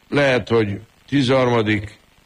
lehet, hogy 13.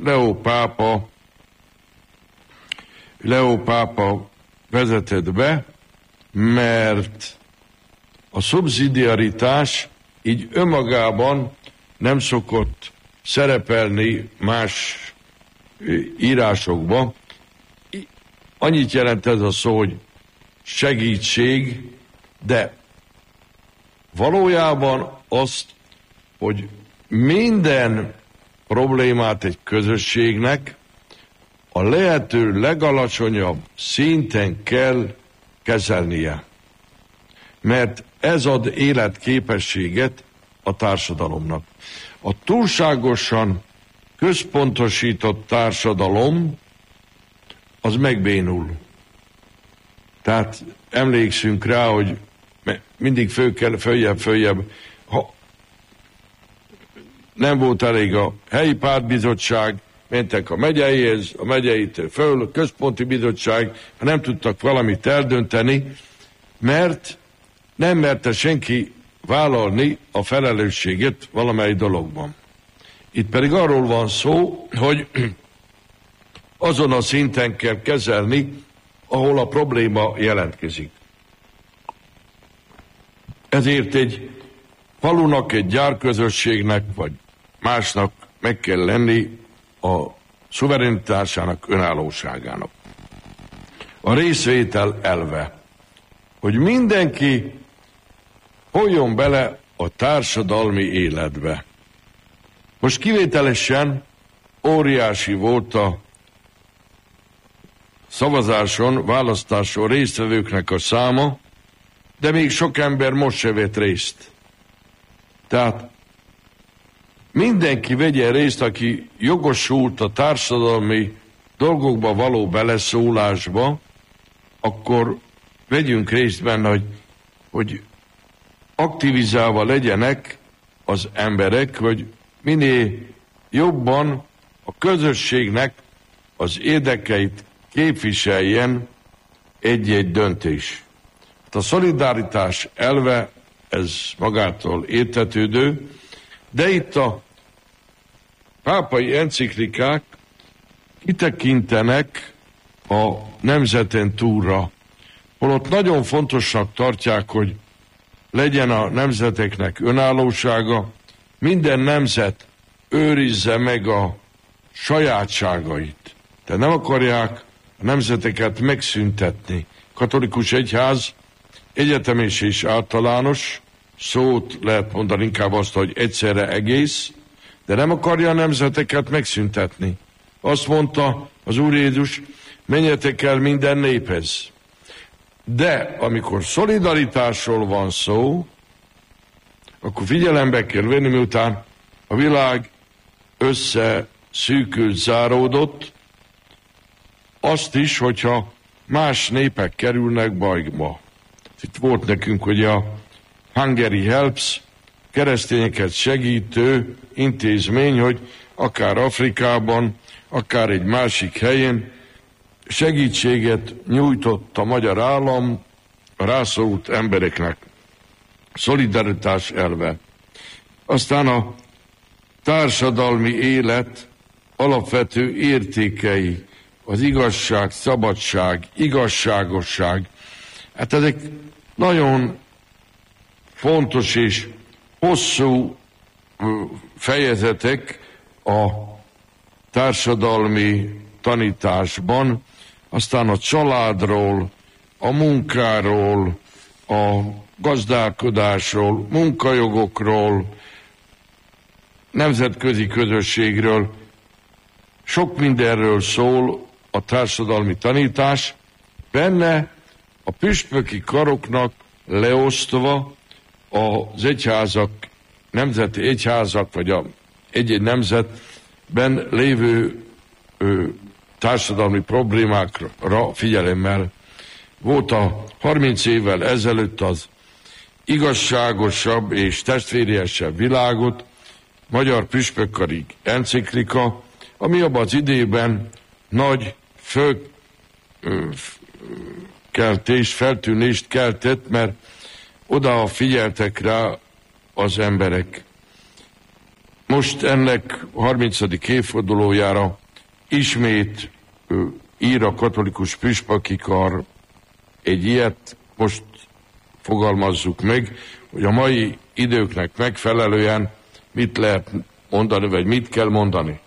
Leó pápa vezetett be, mert a szubszidiaritás így önmagában nem szokott szerepelni más írásokban. Annyit jelent ez a szó, hogy segítség, de valójában azt, hogy minden problémát egy közösségnek a lehető legalacsonyabb szinten kell kezelnie. Mert ez ad életképességet a társadalomnak. A túlságosan központosított társadalom az megbénul. Tehát emlékszünk rá, hogy mindig följebb, ha nem volt elég a helyi pártbizottság, mentek a megyeihez, a megyeitől föl, a központi bizottság, ha nem tudtak valamit eldönteni, mert nem merte senki vállalni a felelősséget valamely dologban. Itt pedig arról van szó, hogy azon a szinten kell kezelni, ahol a probléma jelentkezik. Ezért egy falunak, egy gyárközösségnek, vagy másnak meg kell lenni a szuverenitásának, önállóságának. A részvétel elve, hogy mindenki folyjon bele a társadalmi életbe. Most kivételesen óriási volt a szavazáson, választáson résztvevőknek a száma, de még sok ember most se vett részt. Tehát mindenki vegyen részt, aki jogosult a társadalmi dolgokba való beleszólásba, akkor vegyünk részt benne, hogy aktivizálva legyenek az emberek, hogy minél jobban a közösségnek az érdekeit képviseljen egy-egy döntés. A szolidaritás elve, ez magától értetődő, de itt a pápai enciklikák kitekintenek a nemzeten túlra, holott nagyon fontosnak tartják, hogy legyen a nemzeteknek önállósága, minden nemzet őrizze meg a sajátságait. Tehát nem akarják a nemzeteket megszüntetni. Katolikus egyház egyetemes és általános, szót lehet mondani inkább azt, hogy egyszerre egész, de nem akarja a nemzeteket megszüntetni. Azt mondta az Úr Jézus, menjetek el minden néphez. De amikor szolidaritásról van szó, akkor figyelembe kell venni, miután a világ összeszűkült, záródott, azt is, hogyha más népek kerülnek bajba. Itt volt nekünk ugye a Hungary Helps, keresztényeket segítő intézmény, hogy akár Afrikában, akár egy másik helyen segítséget nyújtott a magyar állam a rászorult embereknek. Szolidaritás elve. Aztán a társadalmi élet alapvető értékei, az igazság, szabadság, igazságosság. Hát ezek nagyon fontos és hosszú fejezetek a társadalmi tanításban, aztán a családról, a munkáról, a gazdálkodásról, munkajogokról, nemzetközi közösségről, sok mindenről szól a társadalmi tanítás, benne a püspöki karoknak leosztva az egyházak, nemzeti egyházak, vagy egy-egy nemzetben lévő társadalmi problémákra figyelemmel. Volt a 30 évvel ezelőtt az igazságosabb és testvériesebb világot, Magyar Püspökkari enciklika, ami abban az idében nagy feltűnést keltett, mert oda figyeltek rá az emberek. most ennek 30. évfordulójára ismét ír a katolikus püspöki kar egy ilyet, most fogalmazzuk meg, hogy a mai időknek megfelelően mit lehet mondani, vagy mit kell mondani.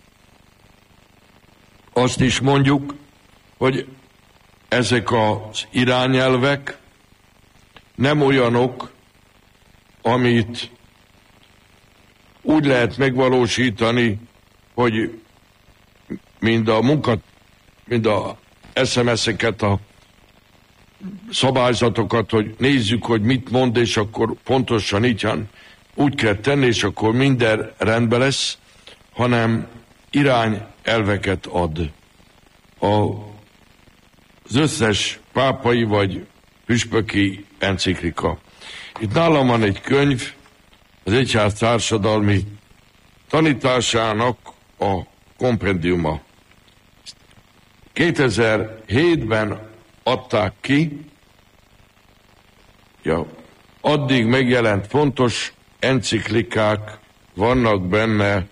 Azt is mondjuk, hogy ezek az irányelvek nem olyanok, amit úgy lehet megvalósítani, hogy mind a SMS-eket, a szabályzatokat, hogy nézzük, hogy mit mond, és akkor pontosan így úgy kell tenni, és akkor minden rendben lesz, hanem irányelveket ad. Az összes pápai vagy püspöki enciklika. Itt nálam van egy könyv, az egyház társadalmi tanításának a kompendiuma. 2007-ben adták ki, addig megjelent fontos enciklikák vannak benne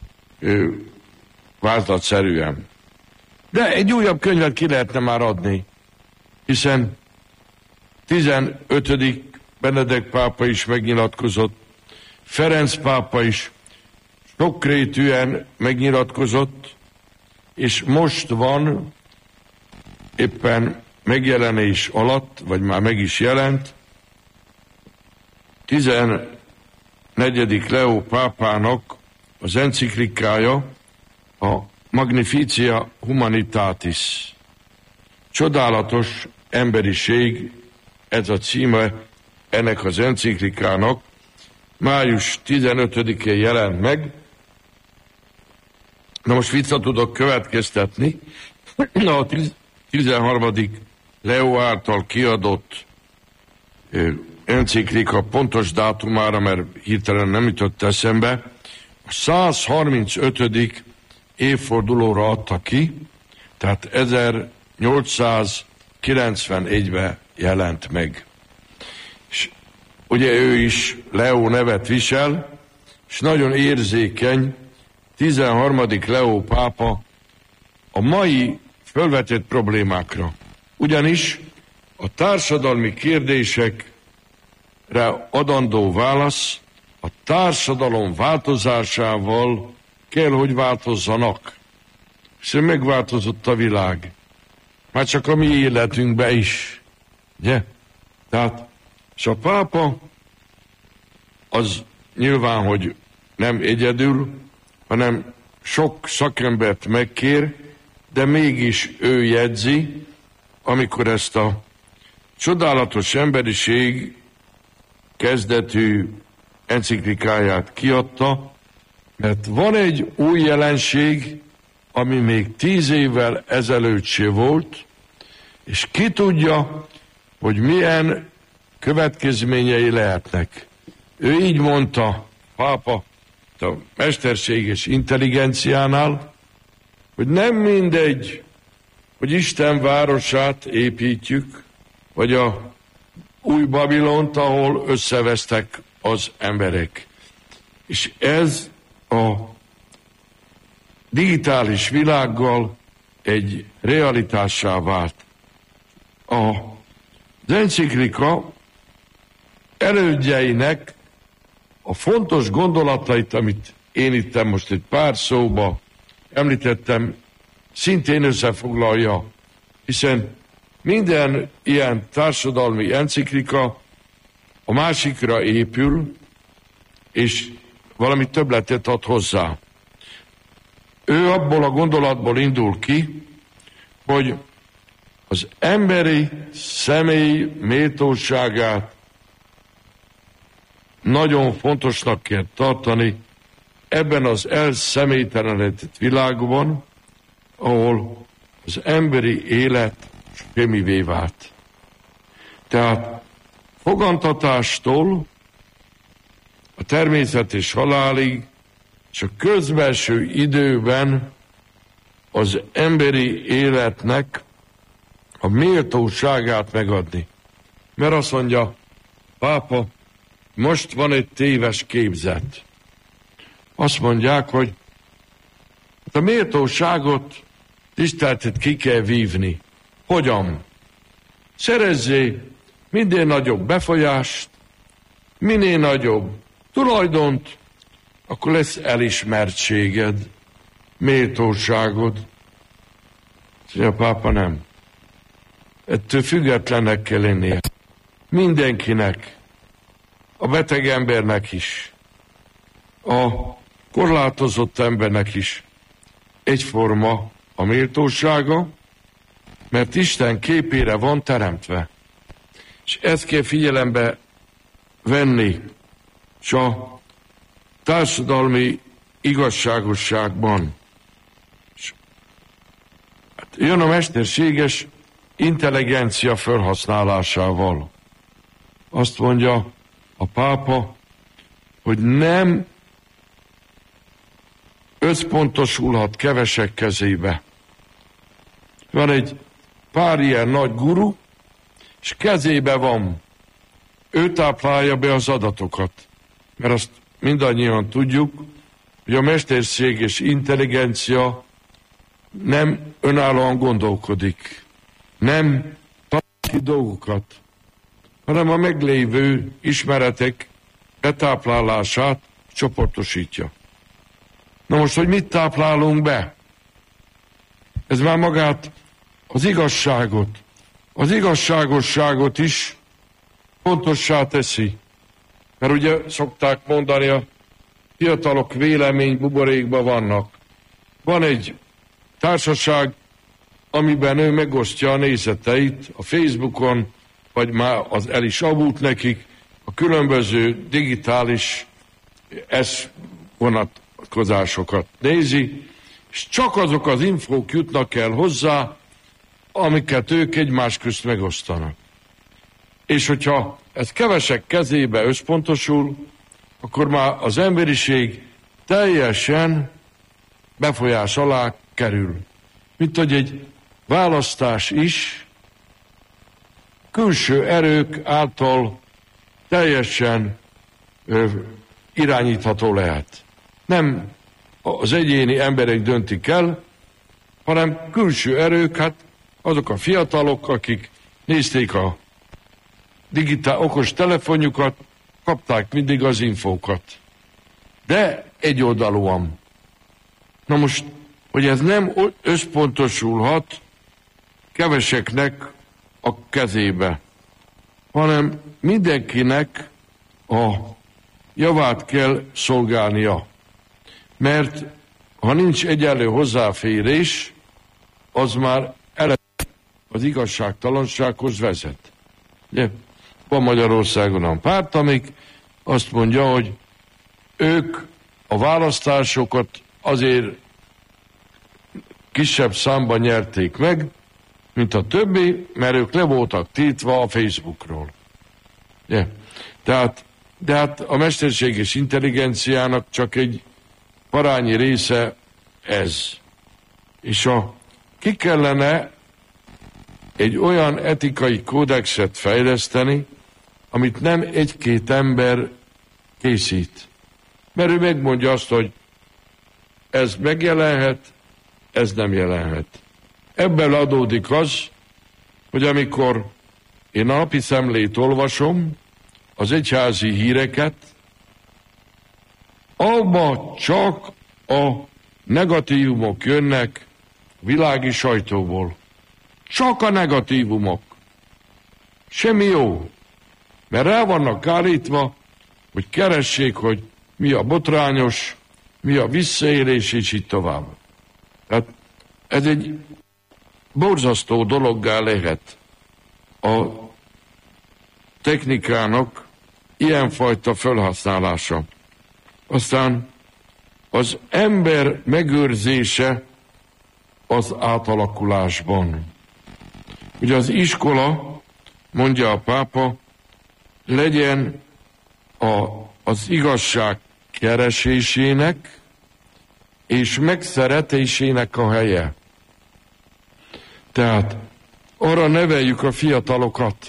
változatszerűen. De egy újabb könyvet ki lehetne már adni, hiszen 15. Benedek pápa is megnyilatkozott, Ferenc pápa is sokrétűen megnyilatkozott, és most van éppen megjelenés alatt, vagy már meg is jelent, 14. Leó pápának az enciklikája, a Magnificia Humanitatis. Csodálatos emberiség, ez a címe ennek az enciklikának. Május 15-én jelent meg. Na most vissza tudok következtetni. A 13. Leó által kiadott enciklika pontos dátumára, mert hirtelen nem jutott eszembe, a 135. évfordulóra adta ki, tehát 1891-ben jelent meg. És ugye ő is Leó nevet visel, és nagyon érzékeny 13. Leó pápa a mai fölvetett problémákra. Ugyanis a társadalmi kérdésekre adandó válasz a társadalom változásával kell, hogy változzanak. Hiszen megváltozott a világ. Már csak a mi életünkben is. Ugye? Tehát, és a pápa az nyilván, hogy nem egyedül, hanem sok szakembert megkér, de mégis ő jegyzi, amikor ezt a csodálatos emberiség kezdetű enciklikáját kiadta, mert van egy új jelenség, ami még 10 évvel ezelőtt se volt, és ki tudja, hogy milyen következményei lehetnek. Ő így mondta, pápa, a mesterséges intelligenciánál, hogy nem mindegy, hogy Isten városát építjük, vagy a új Babilont, ahol összevesztek az emberek. És ez a digitális világgal egy realitássá vált. Az enciklika elődjeinek a fontos gondolatait, amit én itt most egy pár szóba említettem, szintén összefoglalja, hiszen minden ilyen társadalmi enciklika a másikra épül, és valami többletet ad hozzá. Ő abból a gondolatból indul ki, hogy az emberi személy méltóságát nagyon fontosnak kell tartani ebben az elszemélytelenedett világban, ahol az emberi élet semmivé vált. Tehát fogantatástól a természet és halálig, és a közbelső időben az emberi életnek a méltóságát megadni. Mert azt mondja, pápa, most van egy téves képzet. azt mondják, hogy a méltóságot, tiszteletet ki kell vívni. Hogyan? Szerezzé minél nagyobb befolyást, minél nagyobb tulajdont, akkor lesz elismertséged, méltóságod. A pápa nem. Ettől függetlennek kell lennie. Mindenkinek, a beteg embernek is, a korlátozott embernek is egyforma a méltósága, mert Isten képére van teremtve. És ezt kell figyelembe venni, és a társadalmi igazságosságban. Jön a mesterséges intelligencia felhasználásával. Azt mondja a pápa, hogy nem összpontosulhat kevesek kezébe. Van egy pár ilyen nagy guru, és kezébe van. Ő táplálja be az adatokat. Mert azt mindannyian tudjuk, hogy a mesterséges intelligencia nem önállóan gondolkodik, nem talál ki dolgokat, hanem a meglévő ismeretek betáplálását csoportosítja. Na most, hogy mit táplálunk be? Ez már magát az igazságosságot is pontossá teszi. Mert ugye szokták mondani, a fiatalok vélemény buborékban vannak. Van egy társaság, amiben ő megosztja a nézeteit a Facebookon, vagy már az el is avult nekik, a különböző digitális vonatkozásokat nézi, és csak azok az infók jutnak el hozzá, amiket ők egymás közt megosztanak. És hogyha ez kevesek kezébe összpontosul, akkor már az emberiség teljesen befolyás alá kerül. Mint hogy egy választás is külső erők által teljesen irányítható lehet. Nem az egyéni emberek döntik el, hanem külső erők, hát azok a fiatalok, akik nézték a okos telefonjukat, kapták mindig az infókat. De egyoldalúan. Na most, hogy ez nem összpontosulhat keveseknek a kezébe, hanem mindenkinek a javát kell szolgálnia. Mert ha nincs egyenlő hozzáférés, az már az igazságtalansághoz vezet. Ugye? Van Magyarországon a párt, amik azt mondja, hogy ők a választásokat azért kisebb számban nyerték meg, mint a többi, mert ők le voltak tiltva a Facebookról. Ugye? De hát a mesterséges intelligenciának csak egy parányi része ez. És ki kellene egy olyan etikai kódexet fejleszteni, amit nem egy-két ember készít. Mert ő megmondja azt, hogy ez megjelenhet, ez nem jelenhet. Ebből adódik az, hogy amikor én a napi szemlét olvasom, az egyházi híreket, abba csak a negatívumok jönnek világi sajtóból. Csak a negatívumok. Semmi jó. Mert rá vannak állítva, hogy keressék, hogy mi a botrányos, mi a visszaélés, és így tovább. Tehát ez egy borzasztó dologgá lehet a technikának ilyenfajta felhasználása. Aztán az ember megőrzése az átalakulásban. Ugye az iskola, mondja a pápa, legyen az igazság keresésének és megszeretésének a helye. Tehát arra neveljük a fiatalokat.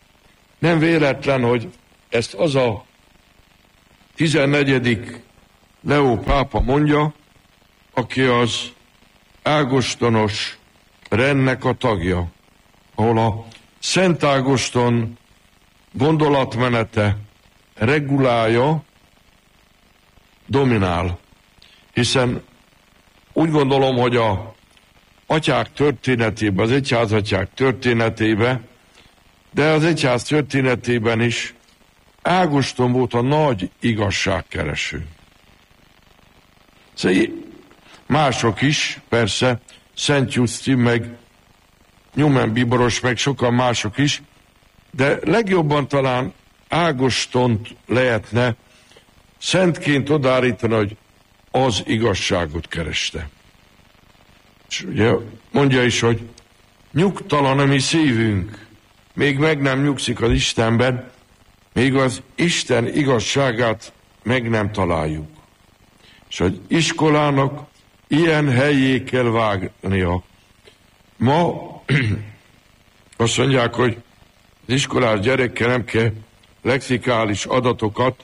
Nem véletlen, hogy ezt az a 14. Leó pápa mondja, aki az ágostonos rendnek a tagja, ahol a Szent Ágoston gondolatmenete, regulája, dominál. Hiszen úgy gondolom, hogy a atyák történetében, az egyházatyák történetében, de az egyház történetében is Ágoston volt a nagy igazságkereső. Szóval mások is, persze, Szent Justin, meg Newman Bíboros, meg sokan mások is, de legjobban talán Ágostont lehetne szentként odaállítani, hogy az igazságot kereste. És ugye mondja is, hogy nyugtalan a mi szívünk, még meg nem nyugszik az Istenben, még az Isten igazságát meg nem találjuk. És hogy iskolának ilyen helyé kell vágnia. Ma azt mondják, hogy az iskolás gyerekkel nem kell lexikális adatokat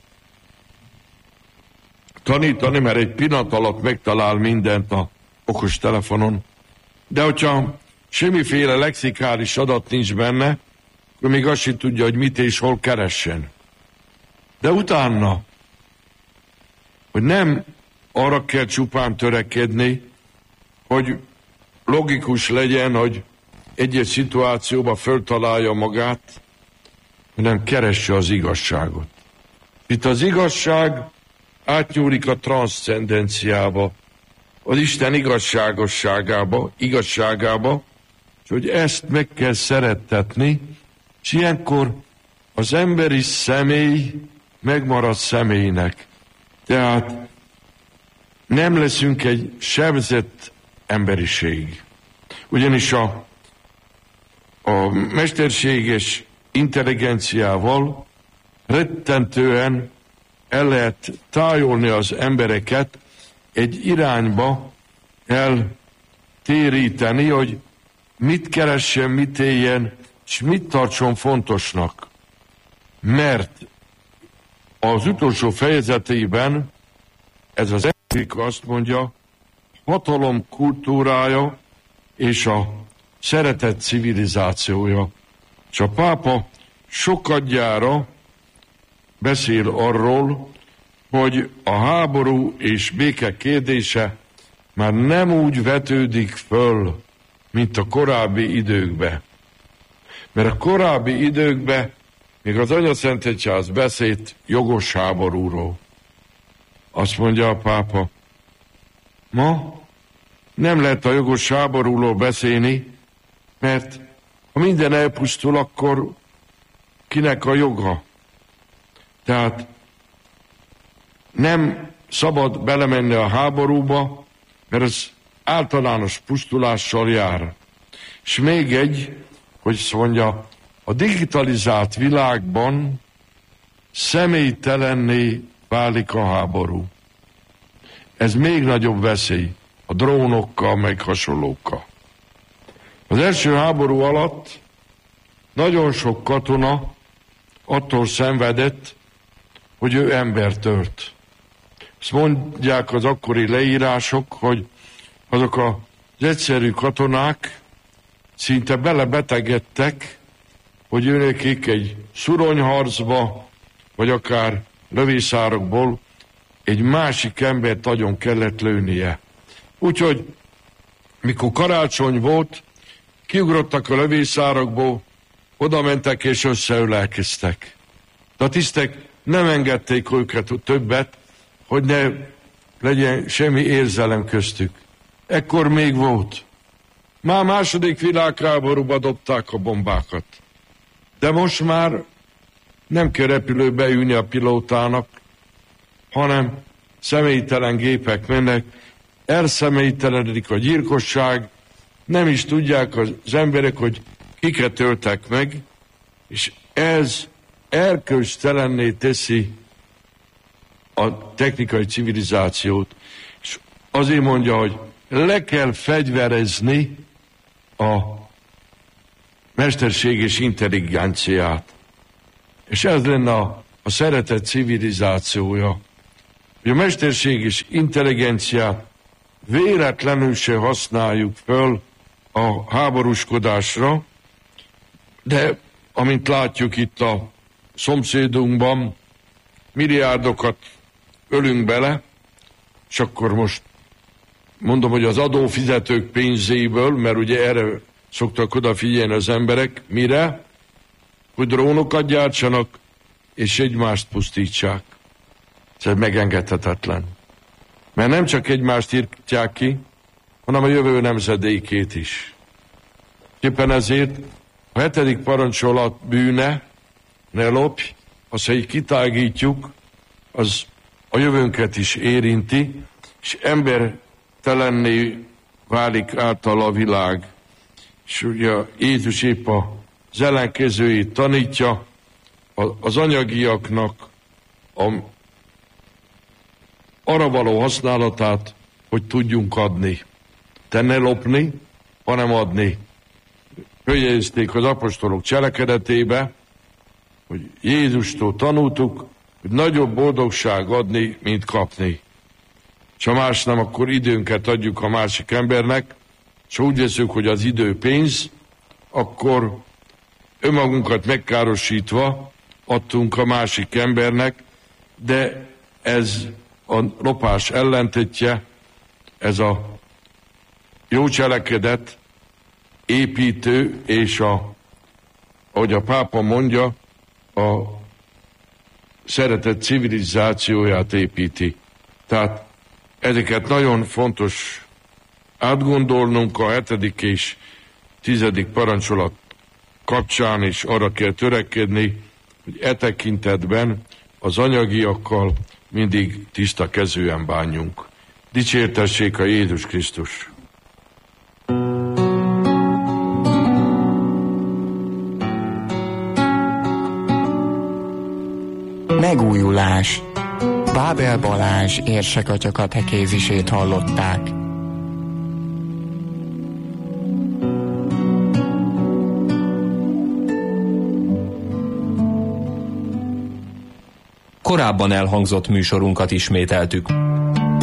tanítani, mert egy pillanat alatt megtalál mindent a okostelefonon. De hogyha semmiféle lexikális adat nincs benne, akkor még azt sem tudja, hogy mit és hol keressen. De utána, hogy nem arra kell csupán törekedni, hogy logikus legyen, hogy egy-egy szituációban föltalálja magát, hanem keresse az igazságot. Itt az igazság átnyúlik a transzcendenciába, az Isten igazságába, és hogy ezt meg kell szerettetni, és ilyenkor az emberi személy megmarad személynek. Tehát nem leszünk egy sebzett emberiség. Ugyanis a mesterséges intelligenciával rettentően el lehet tájolni az embereket, egy irányba eltéríteni, hogy mit keressen, mit éljen, és mit tartson fontosnak. Mert az utolsó fejezetében ez az etika azt mondja, hatalom kultúrája és a szeretet civilizációja. És a pápa sokadjára beszél arról, hogy a háború és béke kérdése már nem úgy vetődik föl, mint a korábbi időkben. Mert a korábbi időkben még az Anyaszent Egyház beszélt jogos háborúról. Azt mondja a pápa, ma nem lehet a jogos háborúról beszélni, mert ha minden elpusztul, akkor kinek a joga? Tehát nem szabad belemenni a háborúba, mert ez általános pusztulással jár. És még egy, hogy mondja, a digitalizált világban személytelenné válik a háború. Ez még nagyobb veszély a drónokkal, meg hasonlókkal. Az első háború alatt nagyon sok katona attól szenvedett, hogy ő embert ölt. Ezt mondják az akkori leírások, hogy azok az egyszerű katonák szinte belebetegedtek, hogy őnekik egy szuronyharcba, vagy akár lövészárokból egy másik embert agyon kellett lőnie. Úgyhogy mikor karácsony volt, kiugrottak a lövészárokból, oda mentek és összeölelkeztek. De a tisztek nem engedték őket többet, hogy ne legyen semmi érzelem köztük. Ekkor még volt. Már második világháborúba dobták a bombákat. De most már nem kell repülőbe ülni a pilótának, hanem személytelen gépek mennek, elszemélytelenedik a gyilkosság, nem is tudják az emberek, hogy kiket öltek meg, és ez erkölcstelenné teszi a technikai civilizációt. És azért mondja, hogy le kell fegyverezni a mesterséges intelligenciát. És ez lenne a szeretet civilizációja. hogy a mesterség és intelligenciát véletlenül se használjuk föl a háborúskodásra, de amint látjuk itt a szomszédunkban, milliárdokat ölünk bele, és akkor most mondom, hogy az adófizetők pénzéből, mert ugye erre szoktak odafigyelni az emberek, mire? Hogy drónokat gyártsanak, és egymást pusztítsák. Ez megengedhetetlen. Mert nem csak egymást írtják ki, hanem a jövő nemzedékét is. Éppen ezért a 7. parancsolat bűne, ne lopj, azt, ha így kitágítjuk, az a jövőnket is érinti, és embertelenné válik által a világ. És ugye Jézus épp az ellenkezőjét tanítja, az anyagiaknak arra való használatát, hogy tudjunk adni. Te ne lopni, hanem adni. Följegyezték az apostolok cselekedetébe, hogy Jézustól tanultuk, hogy nagyobb boldogság adni, mint kapni. És ha más nem, akkor időnket adjuk a másik embernek, és úgy veszünk, hogy az idő pénz, akkor önmagunkat megkárosítva adtunk a másik embernek, de ez a lopás ellentétje, ez a jó cselekedet építő, és ahogy a pápa mondja, a szeretet civilizációját építi. Tehát ezeket nagyon fontos átgondolnunk a 7. és 10. parancsolat kapcsán, és arra kell törekedni, hogy e tekintetben az anyagiakkal mindig tiszta kezűen bánjunk. Dicsértessék a Jézus Krisztus! Megújulás. Bábel Balázs érsekatya katekézisét hallották. Korábban elhangzott műsorunkat ismételtük.